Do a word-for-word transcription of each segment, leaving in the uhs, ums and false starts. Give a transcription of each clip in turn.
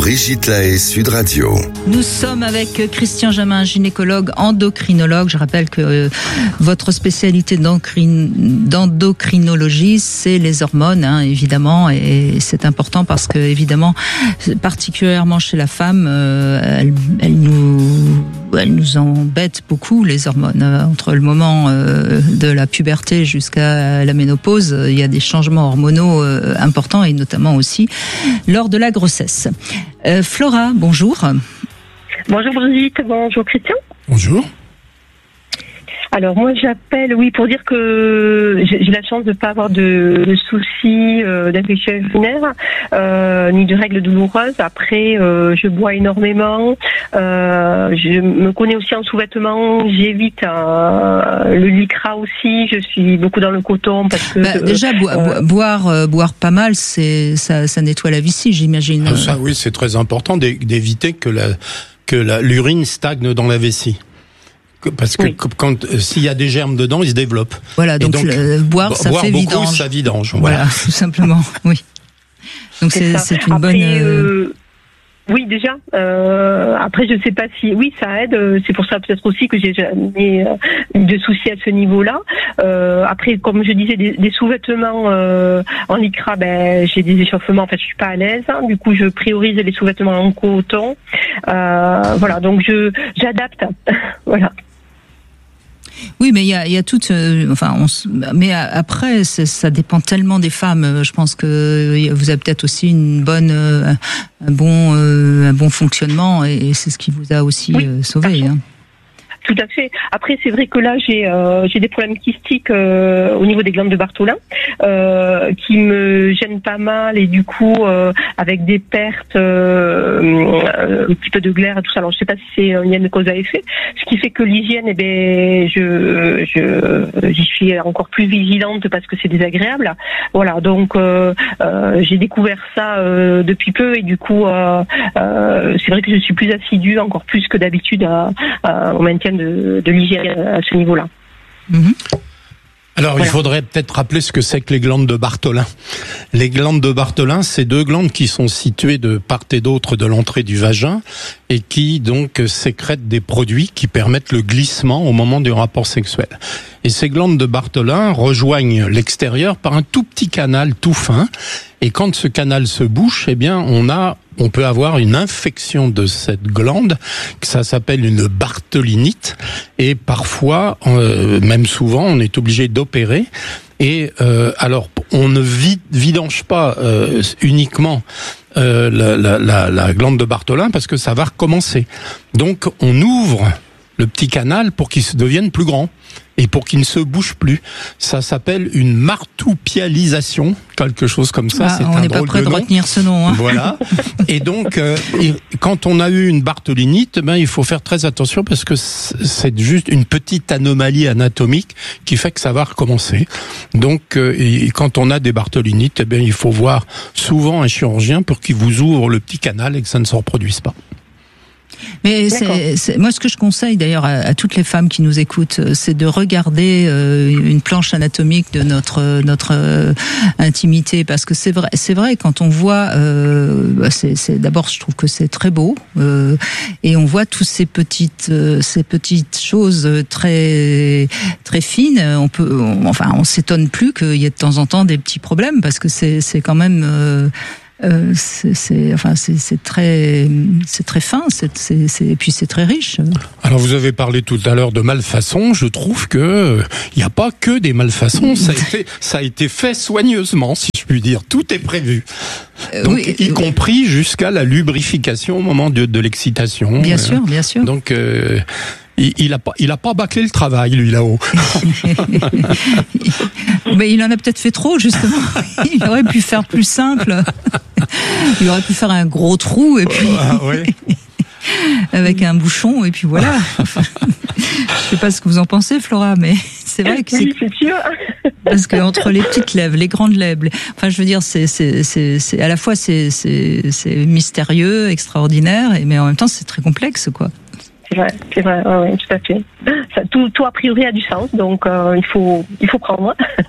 Brigitte Lahaie, Sud Radio. Nous sommes avec Christian Jamin, gynécologue, endocrinologue. Je rappelle que euh, votre spécialité d'endocrinologie, c'est les hormones, hein, évidemment, et c'est important parce que, évidemment, particulièrement chez la femme, euh, elle, elle nous, elle nous embête beaucoup, les hormones. Entre le moment euh, de la puberté jusqu'à la ménopause, il y a des changements hormonaux euh, importants et notamment aussi lors de la grossesse. Euh, Flora, bonjour. Bonjour Brigitte, bonjour Christian. Bonjour. Alors moi j'appelle, oui, pour dire que j'ai, j'ai la chance de ne pas avoir de, de soucis euh, d'infection urinaire, euh, ni de règles douloureuses. Après, euh, je bois énormément, euh, je me connais aussi en sous-vêtements, j'évite euh, le lycra aussi, je suis beaucoup dans le coton parce que... Bah, déjà, bo- euh, boire euh, boire pas mal, c'est ça, ça nettoie la vessie, j'imagine. Ah, ça, oui, c'est très important d'éviter que la, que la, l'urine stagne dans la vessie. Parce que oui. quand s'il y a des germes dedans, ils se développent. Voilà, donc, donc le, boire, ça boire fait beaucoup, vidange. ça vidange. Voilà, voilà. tout simplement. Oui. Donc c'est, c'est, c'est une après, bonne. Euh... Oui, déjà. Euh, après, je ne sais pas si... Oui, ça aide. C'est pour ça peut-être aussi que j'ai jamais eu de soucis à ce niveau-là. Euh, après, comme je disais, des, des sous-vêtements euh, en lycra, ben, j'ai des échauffements. En fait, je suis pas à l'aise. Hein. Du coup, je priorise les sous-vêtements en coton. Euh, voilà, donc je j'adapte. Voilà. Oui, mais il y a, il y a toute, euh, enfin, on, mais après, ça dépend tellement des femmes. Je pense que vous avez peut-être aussi une bonne, euh, un bon, euh, un bon fonctionnement, et, et c'est ce qui vous a aussi oui, euh, sauvé. Hein. Tout à fait. Après, c'est vrai que là, j'ai euh, j'ai des problèmes kystiques euh, au niveau des glandes de Bartholin euh, qui me gênent pas mal, et du coup, euh, avec des pertes, euh, un petit peu de glaire et tout ça. Alors, je sais pas si c'est un lien de cause à effet. Ce qui fait que l'hygiène, eh ben, je je j'y suis encore plus vigilante parce que c'est désagréable. Voilà. Donc, euh, euh, j'ai découvert ça euh, depuis peu, et du coup, euh, euh, c'est vrai que je suis plus assidue, encore plus que d'habitude, à, à, au maintien De, de l'hygiène à ce niveau-là. Mmh. Alors, voilà. Il faudrait peut-être rappeler ce que c'est que les glandes de Bartholin. Les glandes de Bartholin, c'est deux glandes qui sont situées de part et d'autre de l'entrée du vagin et qui, donc, sécrètent des produits qui permettent le glissement au moment du rapport sexuel. Et ces glandes de Bartholin rejoignent l'extérieur par un tout petit canal tout fin. Et quand ce canal se bouche, eh bien, on a, on peut avoir une infection de cette glande, que ça s'appelle une bartholinite. Et parfois, euh, même souvent, on est obligé d'opérer. Et euh, alors, on ne vide, vidange pas euh, uniquement euh, la, la, la, la glande de Bartholin parce que ça va recommencer. Donc, on ouvre le petit canal pour qu'il se devienne plus grand et pour qu'il ne se bouge plus. Ça s'appelle une martoupialisation, quelque chose comme ça. Ah, c'est on un n'est pas drôle prêt de de nom. retenir ce nom. Hein. Voilà. Et donc, euh, et quand on a eu une bartholinite, ben il faut faire très attention parce que c'est juste une petite anomalie anatomique qui fait que ça va recommencer. Donc, euh, et quand on a des bartholinites, eh bien, il faut voir souvent un chirurgien pour qu'il vous ouvre le petit canal et que ça ne se reproduise pas. Mais c'est, c'est, moi, ce que je conseille d'ailleurs à, à toutes les femmes qui nous écoutent, c'est de regarder euh, une planche anatomique de notre notre euh, intimité, parce que c'est vrai, c'est vrai quand on voit, euh, c'est, c'est d'abord, je trouve que c'est très beau, euh, et on voit toutes ces petites euh, ces petites choses très très fines. On peut, on, enfin, on s'étonne plus qu'il y ait de temps en temps des petits problèmes, parce que c'est c'est quand même euh, Euh, c'est, c'est, enfin, c'est, c'est très, c'est très fin, c'est, c'est, c'est, et puis c'est très riche. Alors vous avez parlé tout à l'heure de malfaçons. Je trouve que il n'y a pas que des malfaçons. Ça a été, ça a été fait soigneusement, si je puis dire. Tout est prévu. Donc, oui, y compris jusqu'à la lubrification au moment de, de l'excitation. Bien sûr, bien sûr. Donc, euh, il, il a pas, il a pas bâclé le travail, lui, là-haut. Mais il en a peut-être fait trop, justement. Il aurait pu faire plus simple. Il aurait pu faire un gros trou, et puis... Ah, ouais. avec un bouchon, et puis voilà. Enfin, je sais pas ce que vous en pensez, Flora, mais c'est vrai que oui, c'est... c'est sûr. Parce que entre les petites lèvres, les grandes lèvres, enfin, je veux dire, c'est, c'est, c'est, c'est à la fois c'est, c'est, c'est mystérieux, extraordinaire, mais en même temps, c'est très complexe, quoi. C'est vrai, c'est vrai, oui, tout à fait. Ça, tout, tout a priori a du sens, donc euh, il faut, il faut prendre.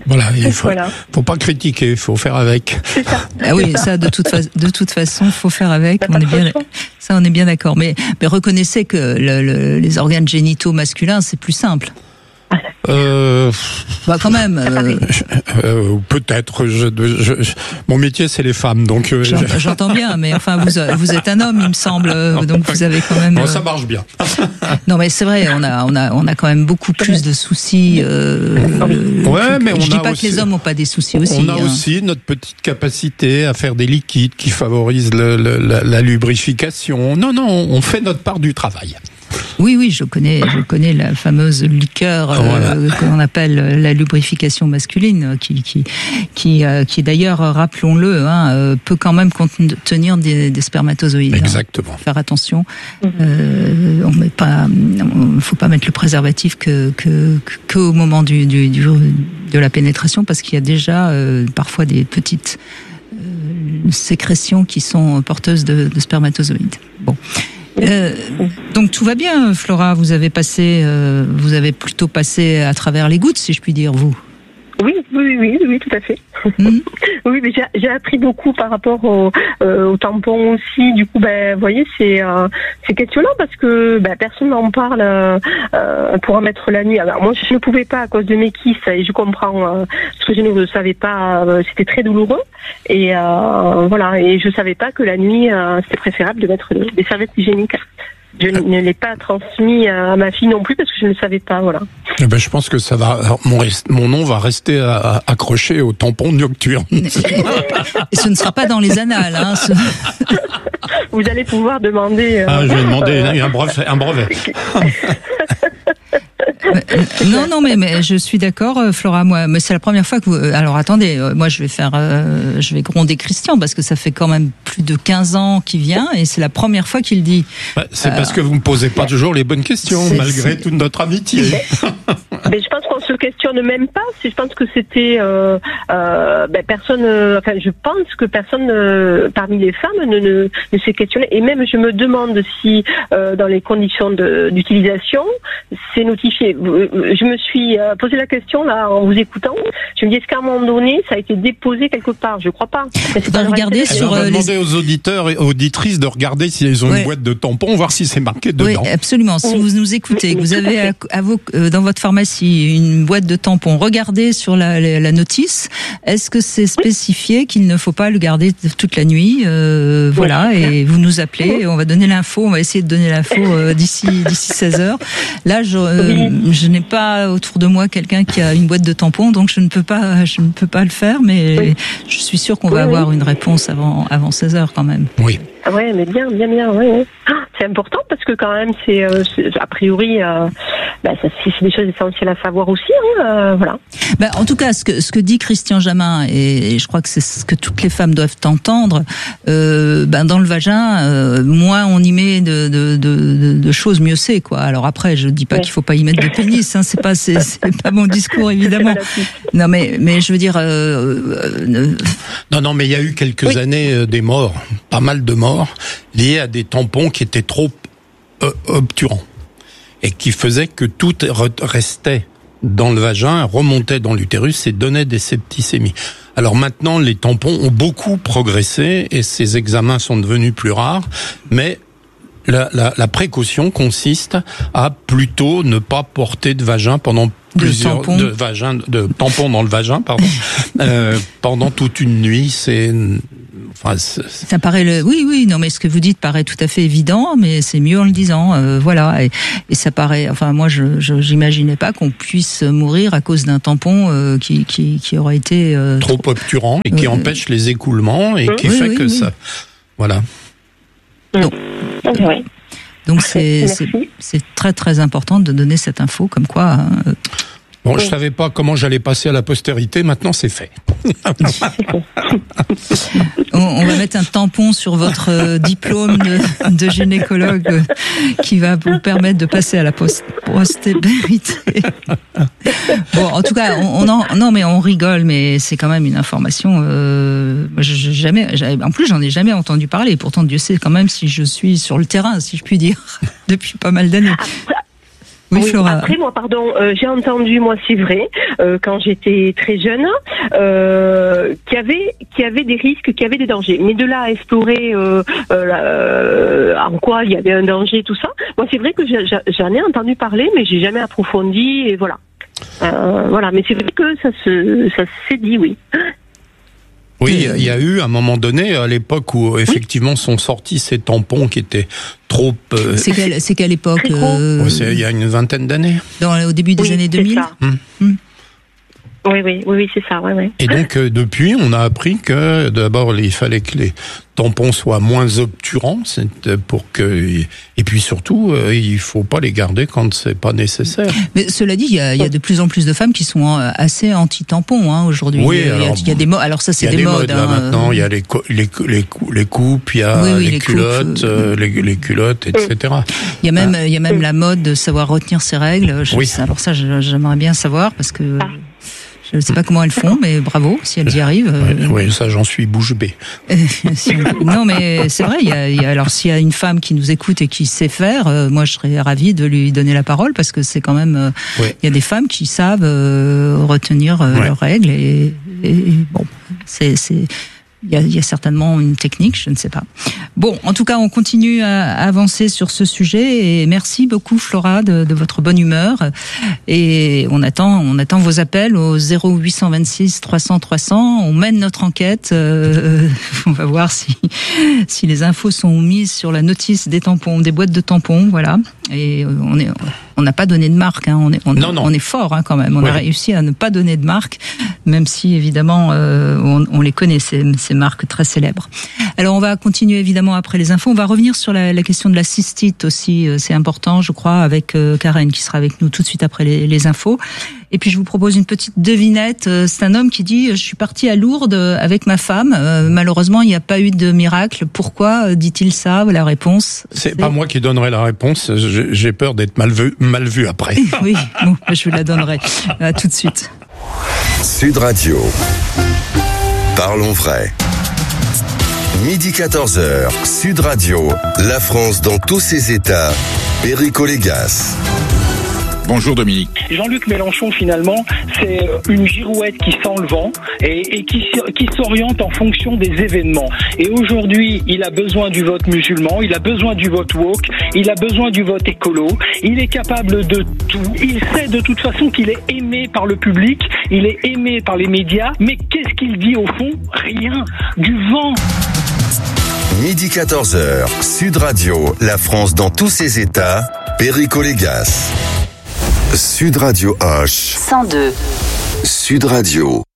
Voilà, il faut, voilà. faut pas critiquer, il faut faire avec. C'est ça. Ah oui, ça de toute façon, de toute façon, faut faire avec. On est bien, ça, on est bien d'accord. Mais, mais reconnaissez que le, le, les organes génitaux masculins, c'est plus simple. Euh, bah quand même. Euh, euh, peut-être. Je, je, je, mon métier, c'est les femmes, donc. Euh, J'entends bien, mais enfin, vous, vous êtes un homme, il me semble, donc vous avez quand même. Bon, ça marche bien. Non, mais c'est vrai, on a, on a, on a quand même beaucoup plus de soucis. Euh, ouais, mais on je dis a pas aussi, que les hommes n'ont pas des soucis aussi. On a hein. aussi notre petite capacité à faire des liquides qui favorisent le, le, la, la lubrification. Non, non, on fait notre part du travail. Oui, oui, je connais, je connais la fameuse liqueur euh, voilà. qu'on appelle la lubrification masculine, qui, qui, qui, euh, qui d'ailleurs, rappelons-le, hein, peut quand même contenir des, des spermatozoïdes. Exactement. Hein. Faut faire attention. Euh, on met pas, on, faut pas mettre le préservatif que que qu'au moment du, du, du de la pénétration, parce qu'il y a déjà euh, parfois des petites euh, sécrétions qui sont porteuses de, de spermatozoïdes. Bon. Euh, donc tout va bien, Flora. Vous avez passé, euh, vous avez plutôt passé à travers les gouttes, si je puis dire, vous. Oui, oui, oui, oui, tout à fait. Mmh. Oui, mais j'ai, j'ai appris beaucoup par rapport au, euh, au tampon aussi. Du coup, ben, vous voyez, c'est, euh, c'est questionnant parce que ben, personne n'en parle euh, pour en mettre la nuit. Alors moi, je ne pouvais pas à cause de mes kystes et je comprends euh, parce que je ne savais pas. Euh, c'était très douloureux et euh, voilà. Et je savais pas que la nuit, euh, c'était préférable de mettre des serviettes hygiéniques. Je ne l'ai pas transmis à ma fille non plus parce que je ne savais pas, voilà. Eh ben, je pense que ça va. Mon, mon nom va rester à, à, accroché au tampon nocturne. Et ce ne sera pas dans les annales, hein. Ce... Vous allez pouvoir demander. Euh, ah, je vais demander euh, un brevet. Un brevet. Non, non, mais, mais je suis d'accord, Flora. Moi, mais c'est la première fois que vous. Alors attendez, moi je vais faire, euh, je vais gronder Christian parce que ça fait quand même plus de quinze ans qu'il vient et c'est la première fois qu'il dit. Bah, c'est euh, parce que vous me posez pas toujours les bonnes questions malgré toute notre amitié. Mais je pense qu'on se questionne même pas. Je pense que c'était euh, euh, ben personne. Euh, enfin, je pense que personne euh, parmi les femmes ne, ne, ne s'est questionné. Et même, je me demande si euh, dans les conditions de, d'utilisation, c'est notifié. Je me suis euh, posé la question là en vous écoutant. Je me dis est-ce qu'à un moment donné, ça a été déposé quelque part? Je crois pas. C'est pas regarder sur. On va les... demander aux auditeurs et auditrices de regarder s'ils ont ouais. une boîte de tampons, voir si c'est marqué dedans. Oui, absolument. Si vous nous écoutez, que vous avez à, à vos, euh, dans votre pharmacie une boîte de tampons, regardez sur la, la, la notice. Est-ce que c'est spécifié qu'il ne faut pas le garder toute la nuit? euh, Voilà, et vous nous appelez. On va donner l'info. On va essayer de donner l'info euh, d'ici d'ici seize heures. Là, je, euh, je n'ai pas autour de moi quelqu'un qui a une boîte de tampons, donc je ne peux pas, je ne peux pas le faire. Mais je suis sûre qu'on va avoir une réponse avant avant seize heures quand même. Oui. Ouais, mais bien, bien, bien, ouais. C'est important parce que quand même, c'est, euh, c'est a priori, euh, bah, ça, c'est, c'est des choses essentielles à savoir aussi, hein, euh, voilà. Bah, en tout cas, ce que ce que dit Christian Jamin, et, et je crois que c'est ce que toutes les femmes doivent entendre, euh, ben dans le vagin, euh, moins on y met de de, de de choses, mieux c'est, quoi. Alors après, je dis pas ouais. qu'il faut pas y mettre de pénis, hein, c'est pas c'est, c'est pas mon discours évidemment. Non, mais mais je veux dire. Euh, euh, non, non, mais il y a eu quelques oui. années euh, des morts, pas mal de morts. Liés à des tampons qui étaient trop euh, obturants et qui faisaient que tout restait dans le vagin, remontait dans l'utérus et donnait des septicémies. Alors maintenant, les tampons ont beaucoup progressé et ces examens sont devenus plus rares, mais la, la, la précaution consiste à plutôt ne pas porter de vagin pendant plusieurs de, de vagin de tampons dans le vagin, pardon, euh, pendant toute une nuit. C'est Enfin, ça paraît le, oui, oui, non, mais ce que vous dites paraît tout à fait évident, mais c'est mieux en le disant, euh, voilà. Et, et ça paraît, enfin, moi, je, je j'imaginais pas qu'on puisse mourir à cause d'un tampon euh, qui, qui, qui aurait été euh, trop, trop obturant et qui euh, empêche les écoulements et qui oui, fait oui, que oui. ça, voilà. Donc, oui. donc c'est, c'est, c'est très, très important de donner cette info, comme quoi. Hein, Bon, je savais pas comment j'allais passer à la postérité. Maintenant, c'est fait. on, on va mettre un tampon sur votre euh, diplôme de, de gynécologue euh, qui va vous permettre de passer à la post- postérité. Bon, en tout cas, on, on en, non, mais on rigole, mais c'est quand même une information. Euh, je, je, jamais, en plus, j'en ai jamais entendu parler. Pourtant, Dieu sait quand même si je suis sur le terrain, si je puis dire, depuis pas mal d'années. Oui, oui, Flora. Après, moi, pardon, euh, j'ai entendu, moi, c'est vrai, euh, quand j'étais très jeune, euh, qu'il y avait, qu'il y avait des risques, qu'il y avait des dangers. Mais de là à explorer euh, euh, en quoi il y avait un danger, tout ça, moi, c'est vrai que j'en ai entendu parler, mais j'ai jamais approfondi, et voilà. Euh, voilà, mais c'est vrai que ça se, ça s'est dit, oui. Oui, il y a eu à un moment donné, à l'époque où effectivement sont sortis ces tampons qui étaient trop... Euh... C'est quelle, c'est quelle époque euh... oh, c'est il y a une vingtaine d'années. Dans, au début des oui, années deux mille hum. Hum. Oui, oui, oui, oui, c'est ça, ouais, ouais. Et donc, euh, depuis, on a appris que, d'abord, il fallait que les tampons soient moins obturants, c'est pour que, et puis surtout, euh, il faut pas les garder quand c'est pas nécessaire. Mais cela dit, il y a, il y a de plus en plus de femmes qui sont assez anti-tampons, hein, aujourd'hui. Oui, il y a, alors, il y a des modes, alors ça, c'est des, des modes, modes, là, hein. maintenant, il y a les, les, les, les coupes, il y a oui, oui, les, les culottes, coupes, euh, les, les culottes, et cetera. Il y a même, ah. il y a même la mode de savoir retenir ses règles. Je, oui. Alors ça, j'aimerais bien savoir, parce que, ah. je ne sais pas comment elles font, mais bravo, si elles y arrivent. Oui, euh... oui, ça, j'en suis bouche bée. si on... Non, mais c'est vrai, il y a, il y a, alors s'il y a une femme qui nous écoute et qui sait faire, euh, moi, je serais ravie de lui donner la parole, parce que c'est quand même, euh, oui. il y a des femmes qui savent euh, retenir euh, oui. leurs règles, et, et, et bon, c'est... c'est... Il y, a, il y a certainement une technique, je ne sais pas. Bon, en tout cas, on continue à avancer sur ce sujet, et merci beaucoup, Flora, de, de votre bonne humeur. Et on attend, on attend vos appels au zéro huit cent vingt-six trois cents trois cents. On mène notre enquête. Euh, on va voir si, si les infos sont mises sur la notice des tampons, des boîtes de tampons, voilà. Et on est, on n'a pas donné de marque, hein. On est, on, non, non. on est fort, hein, quand même. On oui. a réussi à ne pas donner de marque, même si évidemment euh, on, on les connaît, ces, ces marques très célèbres. Alors on va continuer évidemment après les infos. On va revenir sur la, la question de la cystite aussi. C'est important, je crois, avec euh, Karen qui sera avec nous tout de suite après les, les infos. Et puis je vous propose une petite devinette. C'est un homme qui dit: je suis parti à Lourdes avec ma femme. Euh, malheureusement, il n'y a pas eu de miracle. Pourquoi dit-il ça? La réponse, c'est, c'est pas moi qui donnerai la réponse. J'ai peur d'être mal vu, mal vu après. Oui, bon, je vous la donnerai. À tout de suite. Sud Radio. Parlons vrai. Midi quatorze heures, Sud Radio, la France dans tous ses états, Perico Légas. Bonjour Dominique. Jean-Luc Mélenchon, finalement, c'est une girouette qui sent le vent et, et qui, qui s'oriente en fonction des événements. Et aujourd'hui, il a besoin du vote musulman, il a besoin du vote woke, il a besoin du vote écolo, il est capable de tout. Il sait de toute façon qu'il est aimé par le public, il est aimé par les médias, mais qu'est-ce qu'il dit au fond? Rien. Du vent. Midi quatorze heures, Sud Radio, la France dans tous ses états, Perico Légas. Sud Radio H. cent deux. Sud Radio.